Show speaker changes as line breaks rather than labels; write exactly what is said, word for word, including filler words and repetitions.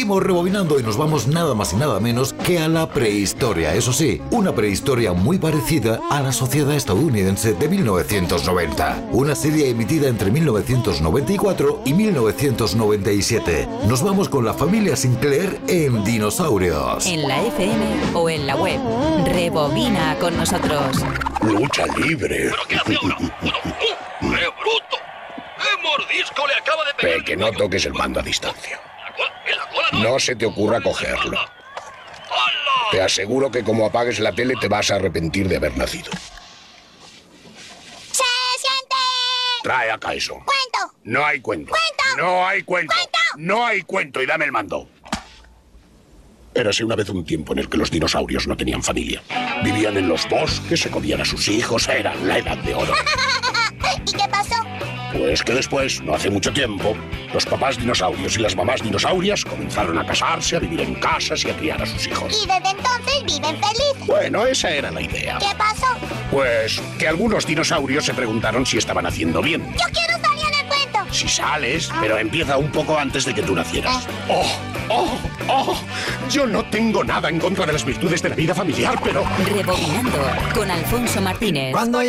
Seguimos rebobinando y nos vamos nada más y nada menos que a la prehistoria. Eso sí, una prehistoria muy parecida a La Sociedad Estadounidense de mil novecientos noventa. Una serie emitida entre mil novecientos noventa y cuatro y mil novecientos noventa y siete. Nos vamos con la familia Sinclair en Dinosaurios.
En la F M o en la web. Rebobina con nosotros.
Lucha libre.
¿Pero qué hace ahora? ¡Qué bruto! ¡Qué mordisco le acaba de pegar!
Ve que no toques el mando a distancia.
¿En la cola no?
No se te ocurra cogerlo.
¡Hala!
Te aseguro que como apagues la tele te vas a arrepentir de haber nacido.
¡Se siente!
Trae acá eso.
¡Cuento!
No hay cuento.
¡Cuento!
No hay cuento.
¡Cuento!
No hay cuento y dame el mando. Érase una vez un tiempo en el que los dinosaurios no tenían familia. Vivían en los bosques, se comían a sus hijos, era la edad de oro.
¿Y qué pasó?
Pues que después, no hace mucho tiempo, los papás dinosaurios y las mamás dinosaurias comenzaron a casarse, a vivir en casas y a criar a sus hijos.
Y desde entonces viven felices.
Bueno, esa era la idea.
¿Qué pasó?
Pues que algunos dinosaurios se preguntaron si estaban haciendo bien.
¡Yo quiero salir en el cuento!
Si sales, pero empieza un poco antes de que tú nacieras. ¡Oh! ¡Oh! ¡Oh! Yo no tengo nada en contra de las virtudes de la vida familiar, pero...
Rebobinando con Alfonso Martínez.
Cuando